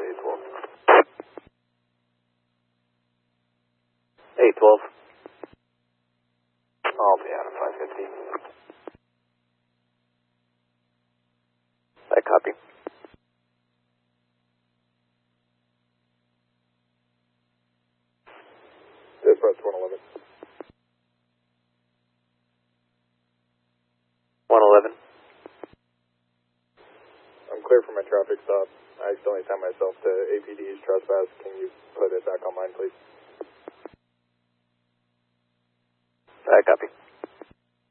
812. 812. I'll be out of 550. I copy. Dispatch 111. 111. I'm clear for my traffic stop. I accidentally tied myself to APD's trespass. Can you put it back on mine, please? I copy.